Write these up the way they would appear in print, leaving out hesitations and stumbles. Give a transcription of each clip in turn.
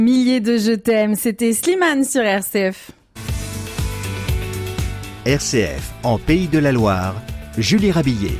Milliers de je t'aime, c'était Slimane sur RCF. RCF, en Pays de la Loire, Julie Rabillet.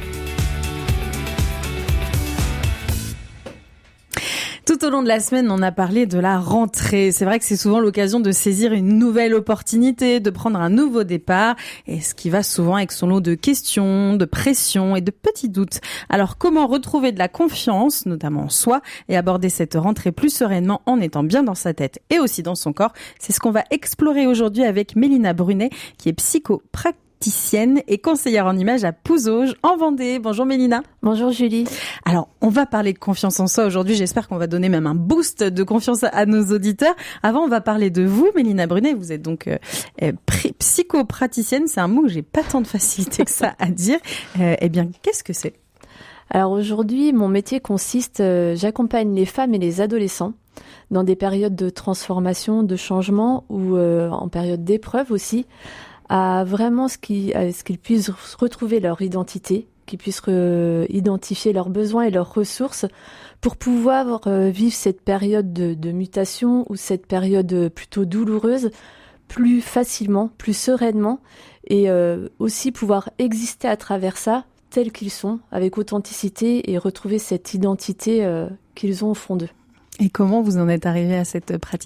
Tout au long de la semaine, on a parlé de la rentrée. C'est vrai que c'est souvent l'occasion de saisir une nouvelle opportunité, de prendre un nouveau départ, et ce qui va souvent avec son lot de questions, de pressions et de petits doutes. Alors, comment retrouver de la confiance, notamment en soi, et aborder cette rentrée plus sereinement en étant bien dans sa tête et aussi dans son corps? C'est ce qu'on va explorer aujourd'hui avec Mélina Brunet, qui est psychopraticienne et conseillère en images à Pouzauges, en Vendée. Bonjour Mélina. Bonjour Julie. Alors, on va parler de confiance en soi aujourd'hui. J'espère qu'on va donner même un boost de confiance à nos auditeurs. Avant, on va parler de vous, Mélina Brunet. Vous êtes donc psychopraticienne. C'est un mot que j'ai pas tant de facilité que ça à dire. Eh bien, qu'est-ce que c'est ? Alors aujourd'hui, mon métier consiste, j'accompagne les femmes et les adolescents dans des périodes de transformation, de changement ou en période d'épreuve aussi, à vraiment ce qu'ils puissent retrouver leur identité, qu'ils puissent identifier leurs besoins et leurs ressources pour pouvoir vivre cette période de mutation ou cette période plutôt douloureuse plus facilement, plus sereinement et aussi pouvoir exister à travers ça tels qu'ils sont, avec authenticité et retrouver cette identité qu'ils ont au fond d'eux. Et comment vous en êtes arrivée à cette pratique ?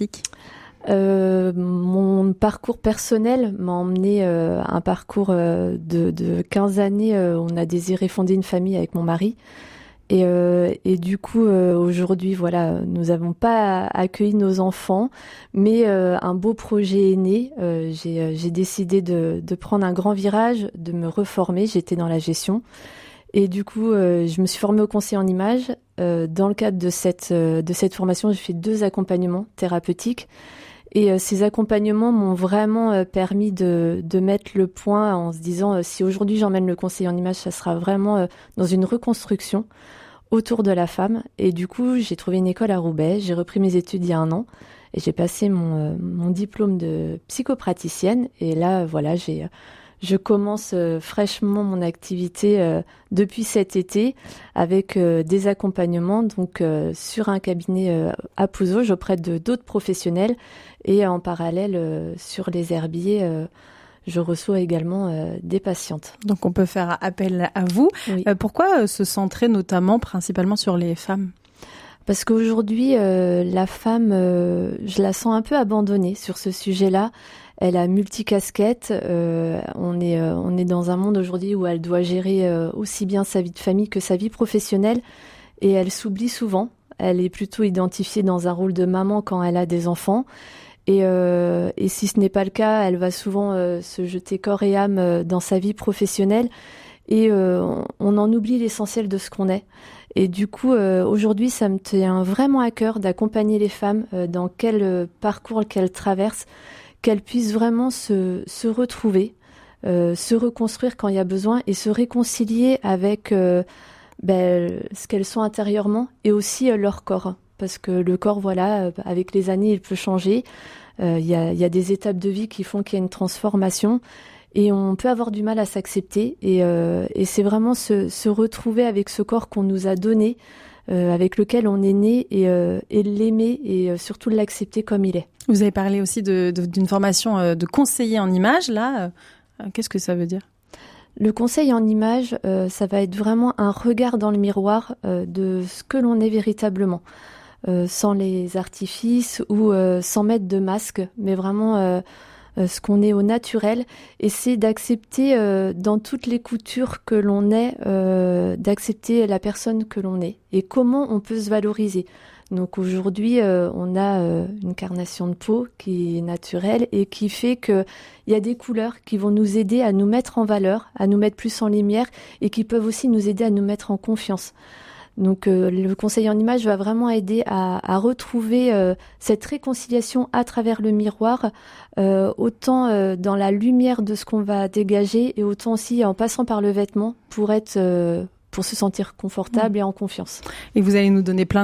Mon parcours personnel m'a emmené un parcours de 15 années. On a désiré fonder une famille avec mon mari. Et du coup, aujourd'hui, voilà, nous n'avons pas accueilli nos enfants, mais un beau projet est né. J'ai décidé de prendre un grand virage, de me reformer. J'étais dans la gestion. Et du coup, je me suis formée au conseil en images. Dans le cadre de cette formation, j'ai fait 2 accompagnements thérapeutiques. Et ces accompagnements m'ont vraiment permis de mettre le point en se disant si aujourd'hui j'emmène le conseil en images, ça sera vraiment dans une reconstruction autour de la femme. Et du coup, j'ai trouvé une école à Roubaix, j'ai repris mes études il y a 1 an et j'ai passé mon diplôme de psychopraticienne. Et là, voilà, je commence fraîchement mon activité depuis cet été avec des accompagnements donc sur un cabinet à Pouzauges auprès de d'autres professionnels et en parallèle sur les herbiers je reçois également des patientes. Donc on peut faire appel à vous. Oui. Pourquoi se centrer principalement sur les femmes ? Parce qu'aujourd'hui, la femme, je la sens un peu abandonnée sur ce sujet-là. Elle a multicasquette. On est dans un monde aujourd'hui où elle doit gérer aussi bien sa vie de famille que sa vie professionnelle. Et elle s'oublie souvent. Elle est plutôt identifiée dans un rôle de maman quand elle a des enfants. Et si ce n'est pas le cas, elle va souvent se jeter corps et âme dans sa vie professionnelle. Et on en oublie l'essentiel de ce qu'on est. Et du coup, aujourd'hui, ça me tient vraiment à cœur d'accompagner les femmes dans quel parcours qu'elles traversent, qu'elles puissent vraiment se retrouver, se reconstruire quand il y a besoin et se réconcilier avec ce qu'elles sont intérieurement et aussi leur corps. Parce que le corps, voilà, avec les années, il peut changer. Il y a des étapes de vie qui font qu'il y a une transformation. Et on peut avoir du mal à s'accepter et c'est vraiment se retrouver avec ce corps qu'on nous a donné, avec lequel on est né et l'aimer et surtout l'accepter comme il est. Vous avez parlé aussi d'une formation de conseiller en images, là. Qu'est-ce que ça veut dire ? Le conseil en images, ça va être vraiment un regard dans le miroir de ce que l'on est véritablement, sans les artifices ou sans mettre de masque, mais vraiment ce qu'on est au naturel, et c'est d'accepter dans toutes les coutures que l'on est, d'accepter la personne que l'on est et comment on peut se valoriser. Donc aujourd'hui, on a une carnation de peau qui est naturelle et qui fait qu'il y a des couleurs qui vont nous aider à nous mettre en valeur, à nous mettre plus en lumière et qui peuvent aussi nous aider à nous mettre en confiance. Donc le conseil en images va vraiment aider à retrouver cette réconciliation à travers le miroir, autant dans la lumière de ce qu'on va dégager et autant aussi en passant par le vêtement pour se sentir confortable et en confiance. Et vous allez nous donner plein de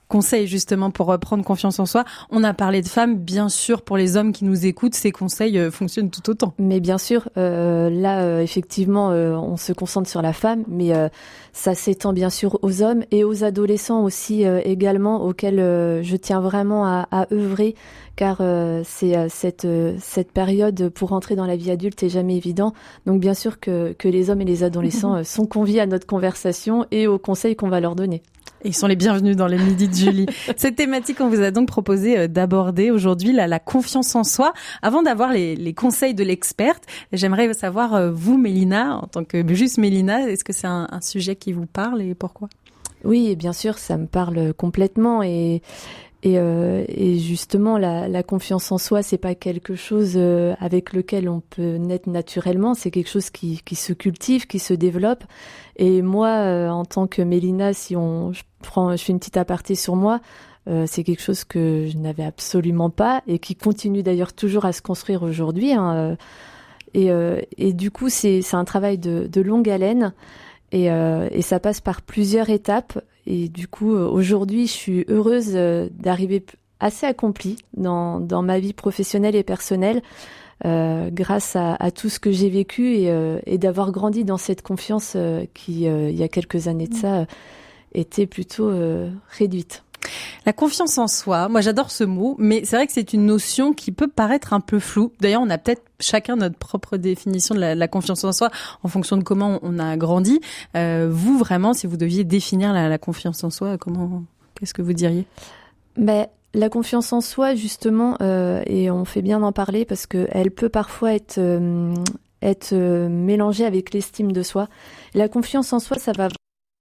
conseils justement pour prendre confiance en soi. On a parlé de femmes, bien sûr, pour les hommes qui nous écoutent, ces conseils fonctionnent tout autant. Mais bien sûr, effectivement, on se concentre sur la femme, mais ça s'étend bien sûr aux hommes et aux adolescents aussi également, auxquels je tiens vraiment à œuvrer, car cette période pour entrer dans la vie adulte est jamais évident. Donc bien sûr que les hommes et les adolescents sont conviés à notre conversation et aux conseils qu'on va leur donner. Et ils sont les bienvenus dans les Midis de Julie. Cette thématique, on vous a donc proposé d'aborder aujourd'hui la confiance en soi. Avant d'avoir les conseils de l'experte, j'aimerais savoir, vous, Mélina, en tant que juste Mélina, est-ce que c'est un sujet qui vous parle et pourquoi ? Oui, bien sûr, ça me parle complètement et justement la confiance en soi, c'est pas quelque chose avec lequel on peut naître naturellement, c'est quelque chose qui se cultive, qui se développe. Et moi, en tant que Mélina, je fais une petite aparté sur moi, c'est quelque chose que je n'avais absolument pas et qui continue d'ailleurs toujours à se construire aujourd'hui. Et du coup, c'est un travail de longue haleine et ça passe par plusieurs étapes. Et du coup, aujourd'hui, je suis heureuse d'arriver assez accomplie dans ma vie professionnelle et personnelle grâce à tout ce que j'ai vécu et d'avoir grandi dans cette confiance qui, il y a quelques années de ça, était plutôt réduite. La confiance en soi, moi j'adore ce mot, mais c'est vrai que c'est une notion qui peut paraître un peu floue. D'ailleurs, on a peut-être chacun notre propre définition de la confiance en soi en fonction de comment on a grandi. Vous, vraiment, si vous deviez définir la confiance en soi, qu'est-ce que vous diriez ? La confiance en soi, justement, et on fait bien d'en parler parce que elle peut parfois être mélangée avec l'estime de soi. La confiance en soi, ça va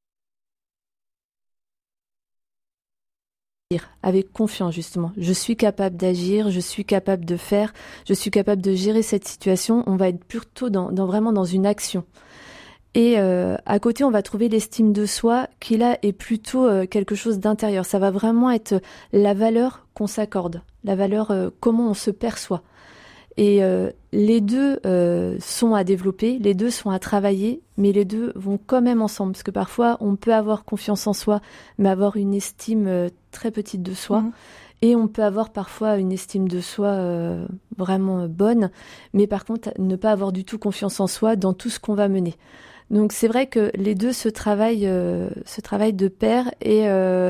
avec confiance, justement. Je suis capable d'agir, je suis capable de faire, je suis capable de gérer cette situation. On va être plutôt vraiment dans une action. Et à côté, on va trouver l'estime de soi qui, là, est plutôt quelque chose d'intérieur. Ça va vraiment être la valeur qu'on s'accorde, la valeur, comment on se perçoit. Et les deux sont à développer, les deux sont à travailler, mais les deux vont quand même ensemble. Parce que parfois, on peut avoir confiance en soi, mais avoir une estime très petite de soi. Mmh. Et on peut avoir parfois une estime de soi vraiment bonne, mais par contre, ne pas avoir du tout confiance en soi dans tout ce qu'on va mener. Donc c'est vrai que les deux se travaillent de pair et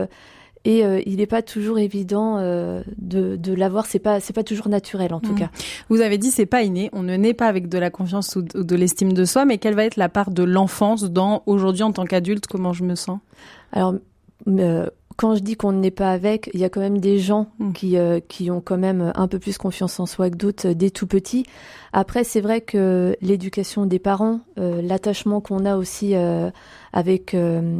il n'est pas toujours évident de l'avoir. C'est pas toujours naturel en tout cas. Vous avez dit c'est pas inné. On ne naît pas avec de la confiance ou de l'estime de soi, mais quelle va être la part de l'enfance dans aujourd'hui en tant qu'adulte, comment je me sens ? Alors quand je dis qu'on ne naît pas avec, il y a quand même des gens qui ont quand même un peu plus confiance en soi que d'autres dès tout petit. Après, c'est vrai que l'éducation des parents, l'attachement qu'on a aussi avec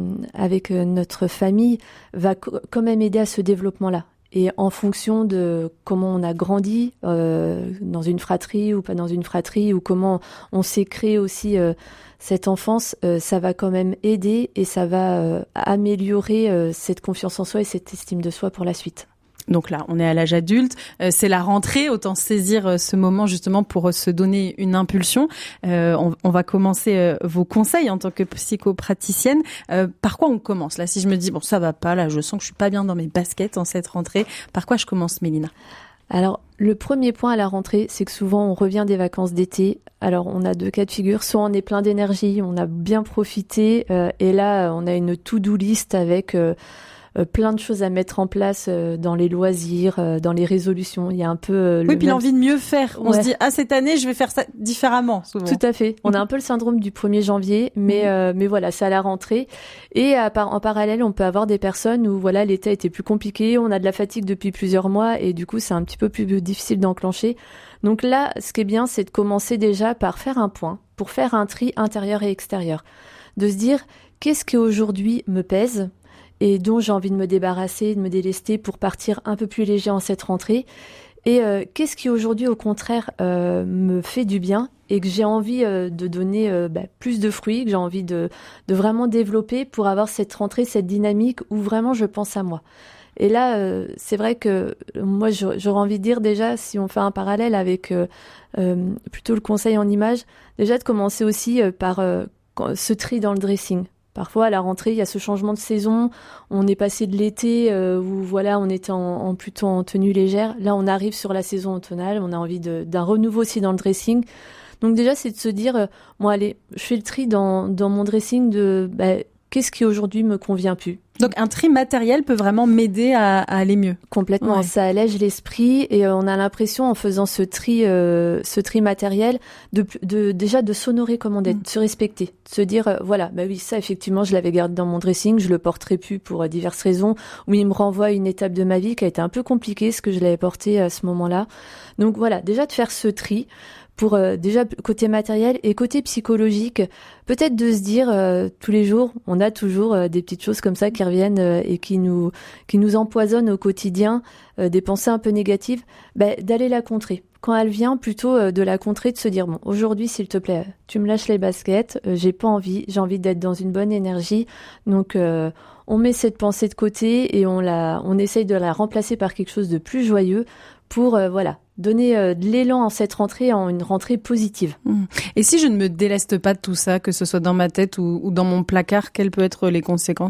notre famille va quand même aider à ce développement-là. Et en fonction de comment on a grandi dans une fratrie ou pas dans une fratrie, ou comment on s'est créé aussi cette enfance, ça va quand même aider et ça va améliorer cette confiance en soi et cette estime de soi pour la suite. Donc là, on est à l'âge adulte, c'est la rentrée, autant saisir ce moment justement pour se donner une impulsion. On va commencer vos conseils en tant que psychopraticienne. Par quoi on commence là ? Si je me dis, bon, ça va pas, là, je sens que je suis pas bien dans mes baskets en cette rentrée, par quoi je commence, Mélina ? Alors, le premier point à la rentrée, c'est que souvent on revient des vacances d'été. Alors, on a deux cas de figure. Soit on est plein d'énergie, on a bien profité, et là, on a une to-do list avec plein de choses à mettre en place dans les loisirs, dans les résolutions. Il y a un peu puis l'envie de mieux faire. On se dit, cette année, je vais faire ça différemment, souvent. Tout à fait. On a un peu le syndrome du 1er janvier, mais voilà, c'est à la rentrée. Et en parallèle, on peut avoir des personnes où voilà, l'été était plus compliqué, on a de la fatigue depuis plusieurs mois et du coup, c'est un petit peu plus difficile d'enclencher. Donc là, ce qui est bien, c'est de commencer déjà par faire un point, pour faire un tri intérieur et extérieur. De se dire, qu'est-ce qui aujourd'hui me pèse ? Et dont j'ai envie de me débarrasser, de me délester pour partir un peu plus léger en cette rentrée. Et qu'est-ce qui aujourd'hui, au contraire, me fait du bien et que j'ai envie de donner plus de fruits, que j'ai envie de vraiment développer pour avoir cette rentrée, cette dynamique où vraiment je pense à moi. Et là, c'est vrai que moi, j'aurais envie de dire déjà, si on fait un parallèle avec plutôt le conseil en images, déjà de commencer aussi par ce tri dans le dressing. Parfois, à la rentrée, il y a ce changement de saison. On est passé de l'été où voilà, on était plutôt en tenue légère. Là, on arrive sur la saison automnale. On a envie d'un renouveau aussi dans le dressing. Donc déjà, c'est de se dire, bon allez, je fais le tri dans mon dressing de qu'est-ce qui aujourd'hui me convient plus. Donc un tri matériel peut vraiment m'aider à aller mieux. Complètement, ça allège l'esprit et on a l'impression en faisant ce tri matériel déjà de s'honorer comme on est, de se respecter, de se dire voilà, oui ça effectivement je l'avais gardé dans mon dressing, je le porterai plus pour diverses raisons, ou il me renvoie à une étape de ma vie qui a été un peu compliquée, ce que je l'avais porté à ce moment-là. Donc voilà, déjà de faire ce tri. Pour déjà côté matériel et côté psychologique, peut-être de se dire tous les jours, on a toujours des petites choses comme ça qui reviennent et qui nous empoisonnent au quotidien, des pensées un peu négatives, d'aller la contrer. Quand elle vient, plutôt de la contrer, de se dire bon, aujourd'hui s'il te plaît, tu me lâches les baskets, j'ai pas envie, j'ai envie d'être dans une bonne énergie, donc on met cette pensée de côté et on essaye de la remplacer par quelque chose de plus joyeux pour donner de l'élan en cette rentrée, en une rentrée positive. Et si je ne me déleste pas de tout ça, que ce soit dans ma tête ou dans mon placard, quelles peuvent être les conséquences ?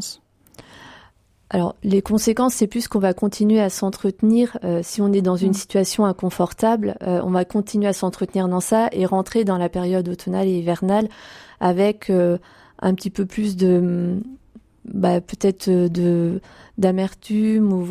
Alors, les conséquences, c'est plus qu'on va continuer à s'entretenir. Si on est dans une situation inconfortable, on va continuer à s'entretenir dans ça et rentrer dans la période automnale et hivernale avec un petit peu plus de... peut-être d'amertume ou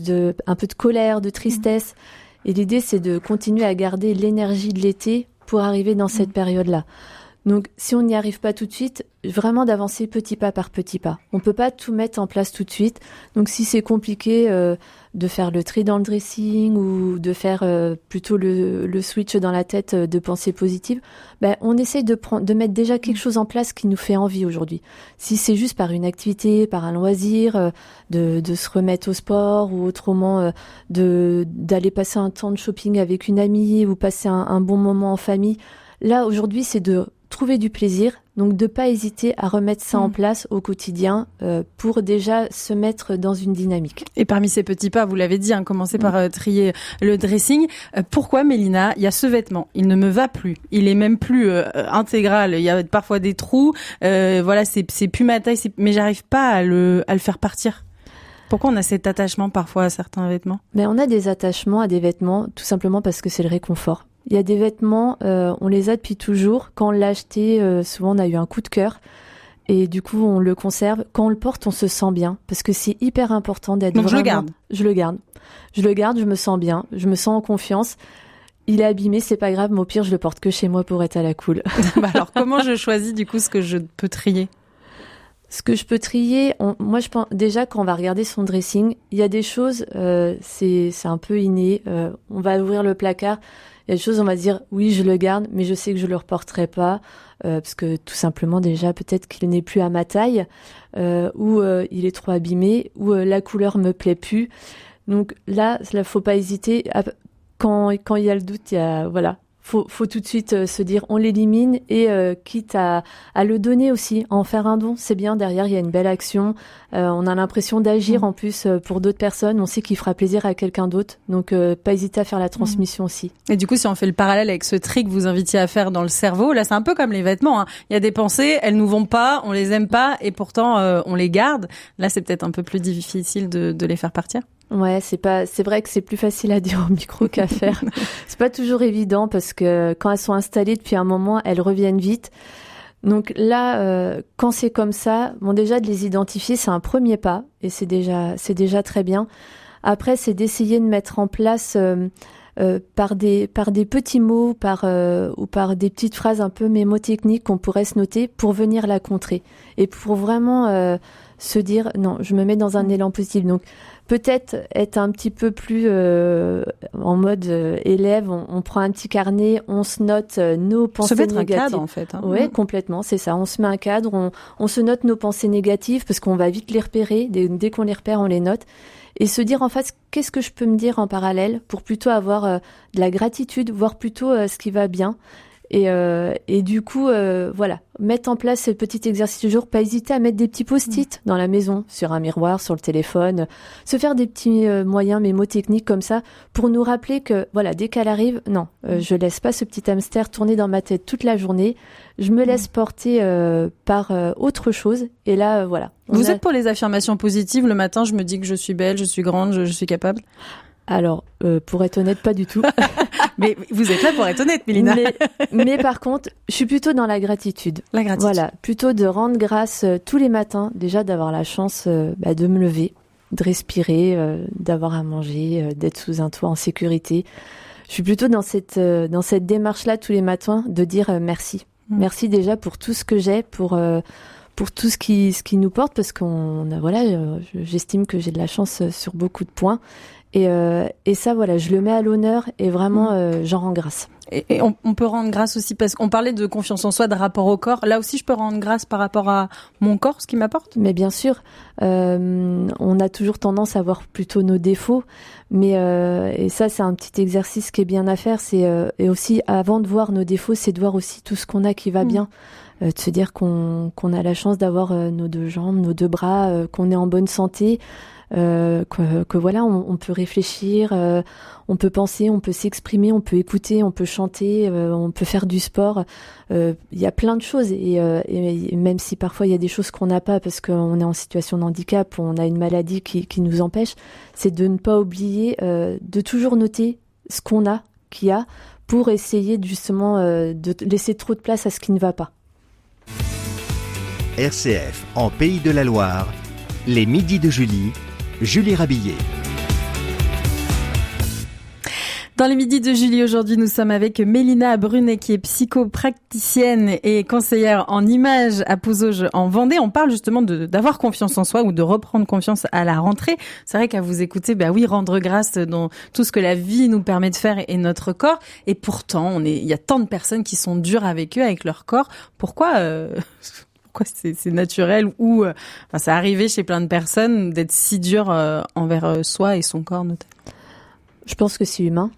un peu de colère, de tristesse. Et l'idée, c'est de continuer à garder l'énergie de l'été pour arriver dans cette période-là. Donc, si on n'y arrive pas tout de suite, vraiment d'avancer petit pas par petit pas. On peut pas tout mettre en place tout de suite. Donc, si c'est compliqué de faire le tri dans le dressing ou de faire plutôt le switch dans la tête de pensée positive, on essaie de mettre déjà quelque chose en place qui nous fait envie aujourd'hui. Si c'est juste par une activité, par un loisir, de se remettre au sport ou autrement d'aller passer un temps de shopping avec une amie ou passer un bon moment en famille. Là, aujourd'hui, c'est de trouver du plaisir, donc de pas hésiter à remettre ça en place au quotidien pour déjà se mettre dans une dynamique. Et parmi ces petits pas, vous l'avez dit, commencer par trier le dressing. Pourquoi, Mélina, il y a ce vêtement, il ne me va plus, il est même plus intégral, il y a parfois des trous, c'est plus ma taille, mais j'arrive pas à le faire partir. Pourquoi on a cet attachement parfois à certains vêtements ? On a des attachements à des vêtements tout simplement parce que c'est le réconfort. Il y a des vêtements, on les a depuis toujours. Quand on l'a acheté, souvent on a eu un coup de cœur. Et du coup, on le conserve. Quand on le porte, on se sent bien. Parce que c'est hyper important d'être Donc vraiment... je le garde. Je le garde, je me sens bien. Je me sens en confiance. Il est abîmé, c'est pas grave. Mais au pire, je le porte que chez moi pour être à la cool. Alors, comment je choisis du coup ce que je peux trier ? Ce que je peux trier, moi je pense déjà quand on va regarder son dressing, il y a des choses, c'est un peu inné. On va ouvrir le placard, il y a des choses on va dire oui je le garde, mais je sais que je le reporterai pas parce que tout simplement déjà peut-être qu'il n'est plus à ma taille ou il est trop abîmé ou la couleur me plaît plus. Donc là, faut pas hésiter. Quand il y a le doute, il y a Faut tout de suite se dire on l'élimine et quitte à le donner aussi, à en faire un don, c'est bien, derrière il y a une belle action, on a l'impression d'agir en plus pour d'autres personnes, on sait qu'il fera plaisir à quelqu'un d'autre, donc pas hésiter à faire la transmission aussi. Et du coup si on fait le parallèle avec ce tri que vous invitiez à faire dans le cerveau, là c'est un peu comme les vêtements, il y a des pensées, elles nous vont pas, on les aime pas et pourtant on les garde, là c'est peut-être un peu plus difficile de les faire partir. Ouais, c'est vrai que c'est plus facile à dire au micro qu'à faire. C'est pas toujours évident parce que quand elles sont installées depuis un moment, elles reviennent vite. Donc là, quand c'est comme ça, déjà de les identifier, c'est un premier pas et c'est déjà très bien. Après, c'est d'essayer de mettre en place par des petits mots, ou par des petites phrases un peu mémotechniques qu'on pourrait se noter pour venir la contrer et pour vraiment se dire non, je me mets dans un élan positif. Donc peut-être être un petit peu plus en mode élève, on prend un petit carnet, on se note nos pensées négatives. Se mettre un cadre en fait. Oui, complètement, c'est ça. On se met un cadre, on se note nos pensées négatives parce qu'on va vite les repérer. Dès qu'on les repère, on les note. Et se dire en face, qu'est-ce que je peux me dire en parallèle pour plutôt avoir de la gratitude, voir plutôt ce qui va bien. Et du coup, voilà, mettre en place ce petit exercice du jour, pas hésiter à mettre des petits post-it dans la maison, sur un miroir, sur le téléphone, se faire des petits moyens mémotechniques comme ça pour nous rappeler que, voilà, dès qu'elle arrive, non, je laisse pas ce petit hamster tourner dans ma tête toute la journée, je me laisse porter par autre chose. Et là, voilà. Vous êtes pour les affirmations positives? Le matin, je me dis que je suis belle, je suis grande, je suis capable. Alors, pour être honnête, pas du tout. Mais vous êtes là pour être honnête, Mélina. Mais par contre, je suis plutôt dans la gratitude. La gratitude. Voilà, plutôt de rendre grâce tous les matins, déjà d'avoir la chance de me lever, de respirer, d'avoir à manger, d'être sous un toit en sécurité. Je suis plutôt dans cette démarche-là tous les matins de dire merci. Merci déjà pour tout ce que j'ai, pour tout ce qui nous porte, parce j'estime que j'ai de la chance sur beaucoup de points. Et ça, voilà, je le mets à l'honneur et vraiment, j'en rends grâce. Et on peut rendre grâce aussi parce qu'on parlait de confiance en soi, de rapport au corps. Là aussi, je peux rendre grâce par rapport à mon corps, ce qu'il m'apporte. Mais bien sûr, on a toujours tendance à voir plutôt nos défauts. Mais et ça, c'est un petit exercice qui est bien à faire. Et aussi, avant de voir nos défauts, c'est de voir aussi tout ce qu'on a qui va bien. De se dire qu'on a la chance d'avoir nos 2 jambes, nos 2 bras, qu'on est en bonne santé. Que voilà, on peut réfléchir, on peut penser, on peut s'exprimer, on peut écouter, on peut chanter, on peut faire du sport. Il y a plein de choses et même si parfois il y a des choses qu'on n'a pas parce qu'on est en situation de handicap, on a une maladie qui nous empêche, c'est de ne pas oublier de toujours noter ce qu'on a, qu'il y a, pour essayer justement de laisser trop de place à ce qui ne va pas. RCF en Pays de la Loire, les midis de Julie Rabillet. Dans les midis de Julie, aujourd'hui, nous sommes avec Mélina Brunet, qui est psychopraticienne et conseillère en images à Pouzauges en Vendée. On parle justement d'avoir confiance en soi ou de reprendre confiance à la rentrée. C'est vrai qu'à vous écouter, rendre grâce dans tout ce que la vie nous permet de faire et notre corps. Et pourtant, il y a tant de personnes qui sont dures avec eux, avec leur corps. Pourquoi c'est naturel ou c'est arrivé chez plein de personnes d'être si dur envers soi et son corps notamment? Je pense que c'est humain.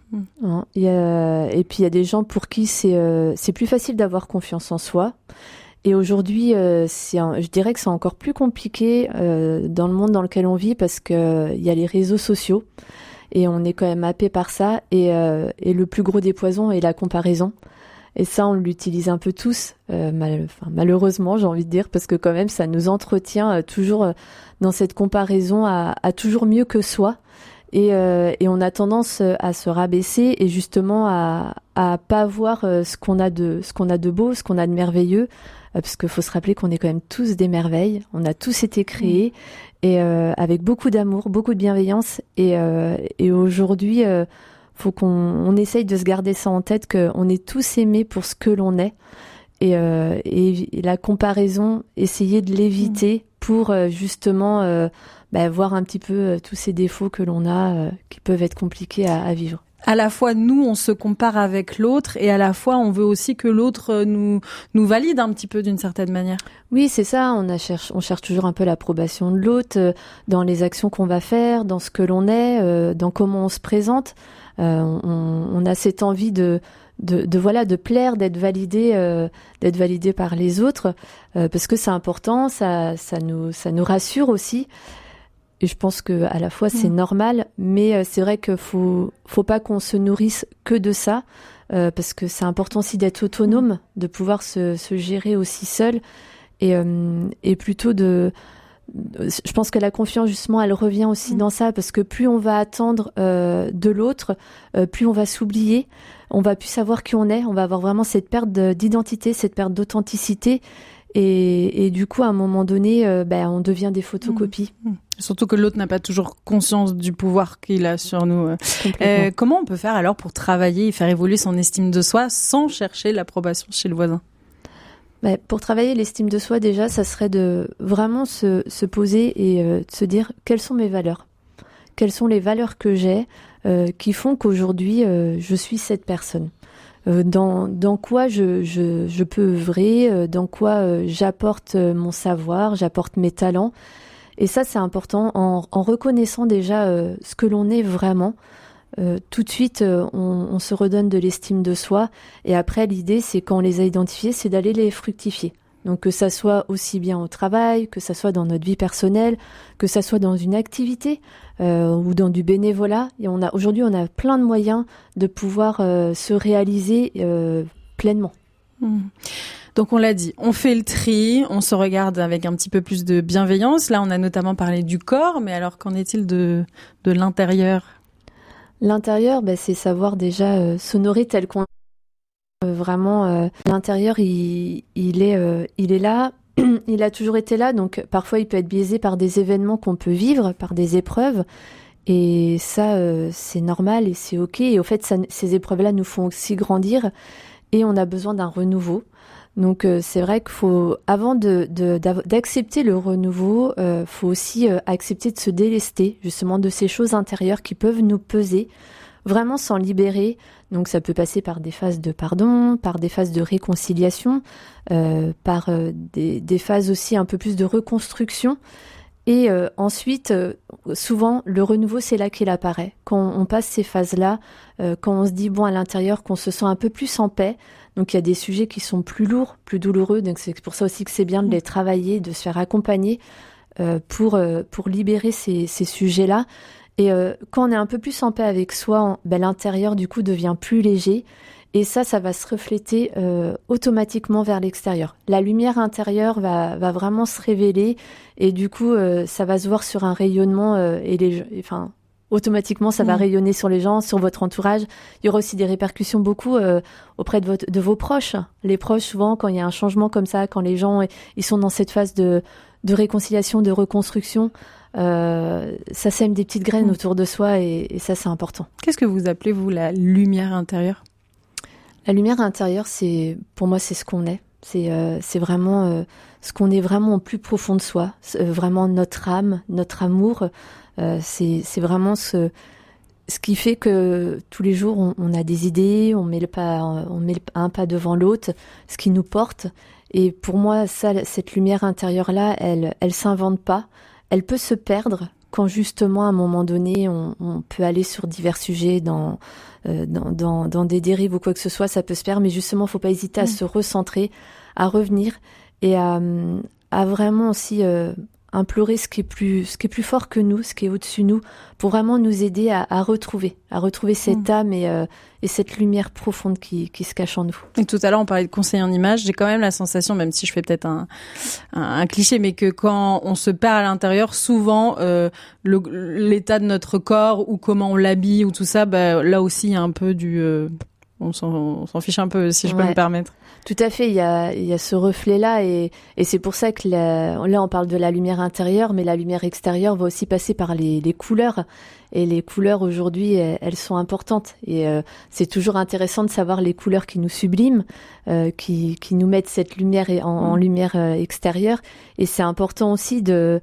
Et puis il y a des gens pour qui c'est plus facile d'avoir confiance en soi. Et aujourd'hui, je dirais que c'est encore plus compliqué dans le monde dans lequel on vit parce que il y a les réseaux sociaux et on est quand même happé par ça. Et le plus gros des poisons est la comparaison. Et ça, on l'utilise un peu tous, malheureusement, j'ai envie de dire, parce que quand même, ça nous entretient toujours dans cette comparaison à toujours mieux que soi. Et on a tendance à se rabaisser et justement à pas voir ce qu'on a de beau, ce qu'on a de merveilleux, parce qu'il faut se rappeler qu'on est quand même tous des merveilles. On a tous été créés et avec beaucoup d'amour, beaucoup de bienveillance. Et aujourd'hui, faut qu'on essaye de se garder ça en tête, qu'on est tous aimés pour ce que l'on est. Et la comparaison, essayer de l'éviter pour justement voir un petit peu tous ces défauts que l'on a qui peuvent être compliqués à vivre. À la fois, nous, on se compare avec l'autre et à la fois, on veut aussi que l'autre nous valide un petit peu d'une certaine manière. Oui, c'est ça. On cherche toujours un peu l'approbation de l'autre dans les actions qu'on va faire, dans ce que l'on est, dans comment on se présente. On a cette envie de plaire, d'être validé par les autres, parce que c'est important, ça nous rassure aussi. Et je pense que à la fois c'est normal, mais c'est vrai que faut pas qu'on se nourrisse que de ça, parce que c'est important aussi d'être autonome, de pouvoir se gérer aussi seul, et plutôt je pense que la confiance, justement, elle revient aussi dans ça, parce que plus on va attendre de l'autre, plus on va s'oublier, on va plus savoir qui on est, on va avoir vraiment cette perte d'identité, cette perte d'authenticité, et du coup, à un moment donné, on devient des photocopies. Surtout que l'autre n'a pas toujours conscience du pouvoir qu'il a sur nous. Comment on peut faire alors pour travailler et faire évoluer son estime de soi sans chercher l'approbation chez le voisin ? Pour travailler l'estime de soi, déjà, ça serait de vraiment se poser et de se dire quelles sont mes valeurs. Quelles sont les valeurs que j'ai qui font qu'aujourd'hui, je suis cette personne. Dans quoi je peux œuvrer, dans quoi j'apporte mon savoir, j'apporte mes talents. Et ça, c'est important en reconnaissant déjà ce que l'on est vraiment. tout de suite, on se redonne de l'estime de soi. Et après, l'idée, c'est quand on les a identifiés, c'est d'aller les fructifier. Donc que ça soit aussi bien au travail, que ça soit dans notre vie personnelle, que ça soit dans une activité ou dans du bénévolat. Et aujourd'hui, on a plein de moyens de pouvoir se réaliser pleinement. Donc on l'a dit, on fait le tri, on se regarde avec un petit peu plus de bienveillance. Là, on a notamment parlé du corps, mais alors qu'en est-il de l'intérieur ? L'intérieur, c'est savoir déjà s'honorer tel qu'on vraiment, l'intérieur, il est là, il a toujours été là, donc parfois il peut être biaisé par des événements qu'on peut vivre, par des épreuves, et ça, c'est normal et c'est ok. Et au fait, ces épreuves-là nous font aussi grandir, et on a besoin d'un renouveau. Donc c'est vrai qu'il faut, avant d'accepter le renouveau, faut aussi accepter de se délester justement de ces choses intérieures qui peuvent nous peser, vraiment s'en libérer. Donc ça peut passer par des phases de pardon, par des phases de réconciliation, par des phases aussi un peu plus de reconstruction. Et ensuite, souvent, le renouveau, c'est là qu'il apparaît. Quand on passe ces phases-là, quand on se dit, à l'intérieur, qu'on se sent un peu plus en paix. Donc il y a des sujets qui sont plus lourds, plus douloureux. Donc c'est pour ça aussi que c'est bien de les travailler, de se faire accompagner pour libérer ces sujets-là. Et quand on est un peu plus en paix avec soi, l'intérieur du coup devient plus léger, et ça va se refléter automatiquement vers l'extérieur. La lumière intérieure va vraiment se révéler, et du coup ça va se voir sur un rayonnement automatiquement ça va rayonner sur les gens, sur votre entourage. Il y aura aussi des répercussions beaucoup auprès de vos proches. Les proches, souvent quand il y a un changement comme ça, quand les gens ils sont dans cette phase de réconciliation, de reconstruction, ça sème des petites graines autour de soi, et ça c'est important. Qu'est-ce que vous appelez vous la lumière intérieure ? La lumière intérieure, pour moi c'est ce qu'on est. C'est vraiment ce qu'on est vraiment au plus profond de soi, vraiment notre âme, notre amour. C'est vraiment ce qui fait que tous les jours on a des idées, on met un pas devant l'autre, ce qui nous porte. Et pour moi, cette lumière intérieure-là, elle s'invente pas. Elle peut se perdre quand justement à un moment donné on peut aller sur divers sujets dans des dérives ou quoi que ce soit, ça peut se perdre, mais justement faut pas hésiter à se recentrer, à revenir et à vraiment aussi implorer ce qui est plus fort que nous, ce qui est au-dessus de nous, pour vraiment nous aider à retrouver cette âme et cette lumière profonde qui se cache en nous. Et tout à l'heure, on parlait de conseil en image. J'ai quand même la sensation, même si je fais peut-être un cliché, mais que quand on se perd à l'intérieur, souvent, l'état de notre corps ou comment on l'habille ou tout ça, là aussi, il y a un peu on s'en fiche un peu, si je peux me permettre. Tout à fait, il y a ce reflet-là, et c'est pour ça que là, on parle de la lumière intérieure, mais la lumière extérieure va aussi passer par les couleurs. Et les couleurs, aujourd'hui, elles sont importantes. Et c'est toujours intéressant de savoir les couleurs qui nous subliment, qui nous mettent cette lumière en lumière extérieure. Et c'est important aussi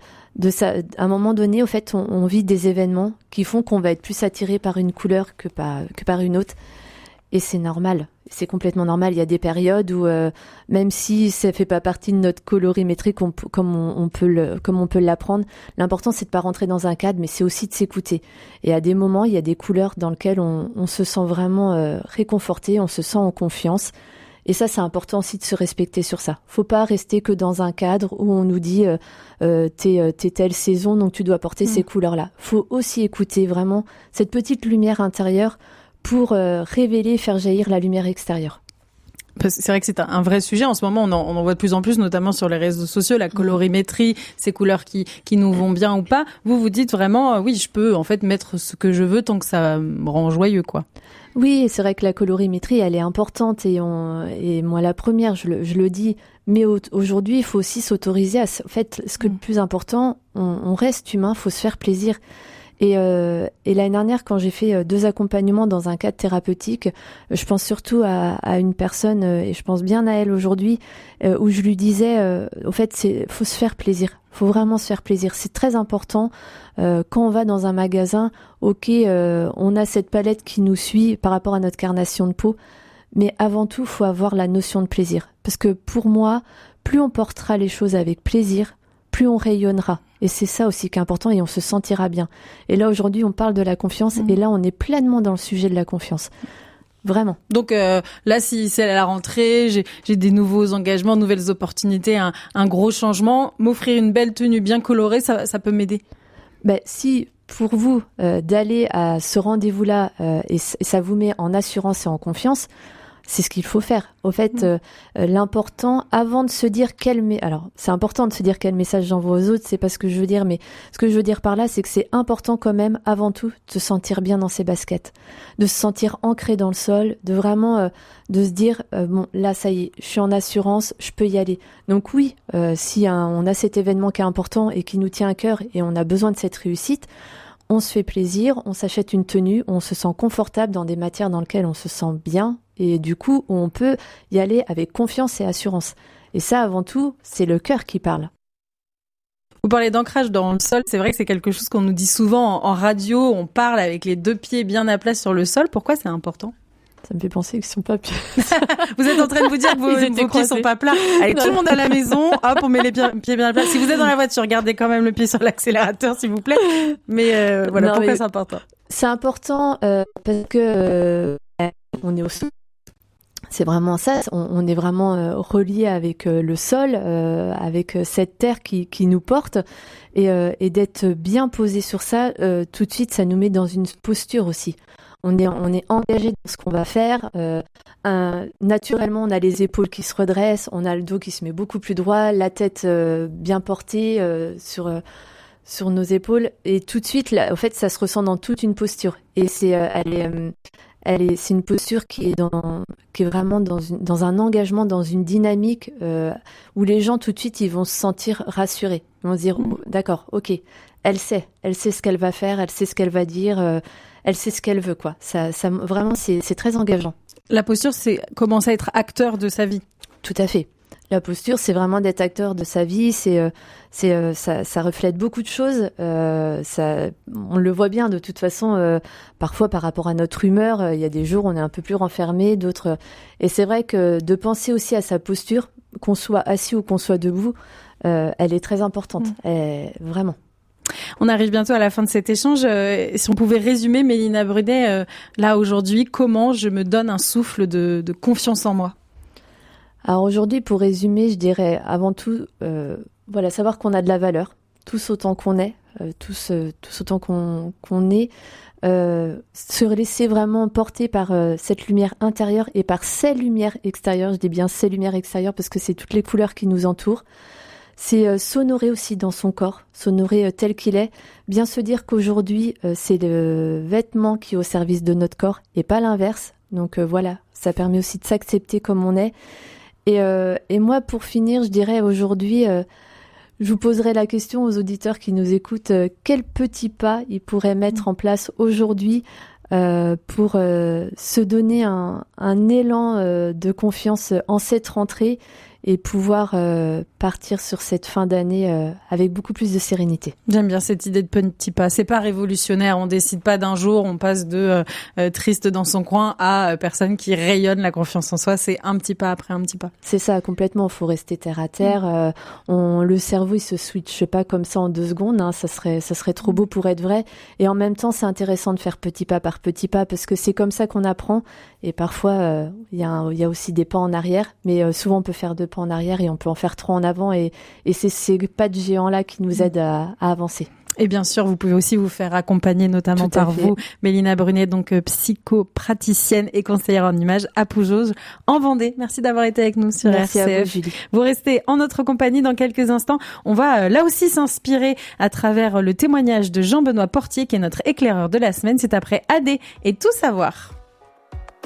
à un moment donné, au fait, on vit des événements qui font qu'on va être plus attiré par une couleur que par une autre. Et c'est normal, c'est complètement normal. Il y a des périodes où, même si ça fait pas partie de notre colorimétrie comme on peut l'apprendre, l'important c'est de pas rentrer dans un cadre, mais c'est aussi de s'écouter. Et à des moments, il y a des couleurs dans lesquelles on se sent vraiment réconforté, on se sent en confiance. Et ça, c'est important aussi de se respecter sur ça. Faut pas rester que dans un cadre où on nous dit t'es telle saison, donc tu dois porter ces couleurs-là. Faut aussi écouter vraiment cette petite lumière intérieure pour révéler, faire jaillir la lumière extérieure. C'est vrai que c'est un vrai sujet. En ce moment, on en voit de plus en plus, notamment sur les réseaux sociaux, la colorimétrie, ces couleurs qui nous vont bien ou pas. Vous dites vraiment, oui, je peux en fait mettre ce que je veux tant que ça me rend joyeux, quoi. Oui, c'est vrai que la colorimétrie, elle est importante, et moi la première, je le dis. Mais aujourd'hui, il faut aussi s'autoriser en fait, ce que le plus important, on reste humain, faut se faire plaisir. Et l'année dernière, quand j'ai fait 2 accompagnements dans un cadre thérapeutique, je pense surtout à une personne, et je pense bien à elle aujourd'hui, où je lui disais, au fait, faut se faire plaisir. Faut vraiment se faire plaisir. C'est très important. Quand on va dans un magasin, ok, on a cette palette qui nous suit par rapport à notre carnation de peau, mais avant tout, faut avoir la notion de plaisir. Parce que pour moi, plus on portera les choses avec plaisir, plus on rayonnera. Et c'est ça aussi qui est important et on se sentira bien. Et là, aujourd'hui, on parle de la confiance et là, on est pleinement dans le sujet de la confiance. Vraiment. Donc là, si c'est à la rentrée, j'ai des nouveaux engagements, nouvelles opportunités, un gros changement, m'offrir une belle tenue bien colorée, ça peut m'aider. Si pour vous d'aller à ce rendez-vous-là et ça vous met en assurance et en confiance, c'est ce qu'il faut faire. Au fait, l'important, avant de se dire alors, c'est important de se dire quel message j'envoie aux autres, c'est pas ce que je veux dire, mais ce que je veux dire par là, c'est que c'est important quand même, avant tout, de se sentir bien dans ses baskets, de se sentir ancré dans le sol, de vraiment, de se dire, bon, là, ça y est, je suis en assurance, je peux y aller. Donc oui, si on a cet événement qui est important et qui nous tient à cœur et on a besoin de cette réussite, on se fait plaisir, on s'achète une tenue, on se sent confortable dans des matières dans lesquelles on se sent bien et du coup, on peut y aller avec confiance et assurance. Et ça, avant tout, c'est le cœur qui parle. Vous parlez d'ancrage dans le sol, c'est vrai que c'est quelque chose qu'on nous dit souvent en radio, on parle avec les 2 pieds bien à plat sur le sol. Pourquoi c'est important ? Ça me fait penser qu'ils sont pas pieds. Vous êtes en train de vous dire que vos pieds sont pas plats. Allez, tout le monde à la maison, hop, on met les pieds bien à plat. Si vous êtes dans la voiture, gardez quand même le pied sur l'accélérateur, s'il vous plaît. Mais voilà, non, pourquoi c'est important ? C'est important parce que on est au sol. C'est vraiment ça, on est vraiment relié avec le sol, avec cette terre qui nous porte et d'être bien posé sur ça, tout de suite ça nous met dans une posture aussi. On est engagé dans ce qu'on va faire. Naturellement, on a les épaules qui se redressent, on a le dos qui se met beaucoup plus droit, la tête bien portée sur nos épaules. Et tout de suite, là, en fait, ça se ressent dans toute une posture. Et c'est une posture qui est vraiment dans un engagement, dans une dynamique où les gens tout de suite ils vont se sentir rassurés. Ils vont se dire d'accord, ok, elle sait ce qu'elle va faire, elle sait ce qu'elle va dire. Elle sait ce qu'elle veut, quoi. Ça vraiment, c'est très engageant. La posture, c'est commencer à être acteur de sa vie. Tout à fait. La posture, c'est vraiment d'être acteur de sa vie. Ça reflète beaucoup de choses. On le voit bien de toute façon. Parfois, par rapport à notre humeur, il y a des jours où on est un peu plus renfermé, d'autres. Et c'est vrai que de penser aussi à sa posture, qu'on soit assis ou qu'on soit debout, elle est très importante. Vraiment. On arrive bientôt à la fin de cet échange. Si on pouvait résumer, Mélina Brunet, là aujourd'hui, comment je me donne un souffle de confiance en moi ? Alors aujourd'hui, pour résumer, je dirais avant tout, savoir qu'on a de la valeur, tous autant qu'on est, tous autant qu'on est, se laisser vraiment porter par cette lumière intérieure et par ces lumières extérieures. Je dis bien ces lumières extérieures parce que c'est toutes les couleurs qui nous entourent. C'est s'honorer aussi dans son corps, s'honorer tel qu'il est, bien se dire qu'aujourd'hui, c'est le vêtement qui est au service de notre corps et pas l'inverse. Donc voilà, ça permet aussi de s'accepter comme on est. Et moi, pour finir, je dirais aujourd'hui, je vous poserai la question aux auditeurs qui nous écoutent, quels petits pas ils pourraient mettre en place aujourd'hui pour se donner un élan de confiance en cette rentrée et pouvoir partir sur cette fin d'année avec beaucoup plus de sérénité. J'aime bien cette idée de petit pas. C'est pas révolutionnaire, on décide pas d'un jour, on passe de triste dans son coin à personne qui rayonne la confiance en soi. C'est un petit pas après un petit pas. C'est ça, complètement. Faut rester terre à terre. Le cerveau, il se switche pas comme ça en 2 secondes. Hein. Ça serait trop beau pour être vrai. Et en même temps, c'est intéressant de faire petit pas par petit pas parce que c'est comme ça qu'on apprend. Et parfois, il y a aussi des pas en arrière, mais souvent on peut faire 2 pas en arrière et on peut en faire 3 en avant. Et c'est ces pas de géants-là qui nous aident à avancer. Et bien sûr, vous pouvez aussi vous faire accompagner, notamment par vous, Mélina Brunet, donc psychopraticienne et conseillère en images à Poujauges, en Vendée. Merci d'avoir été avec nous sur Merci RCF. À vous, Julie. Vous restez en notre compagnie dans quelques instants. On va là aussi s'inspirer à travers le témoignage de Jean-Benoît Portier, qui est notre éclaireur de la semaine. C'est après AD et Tout savoir.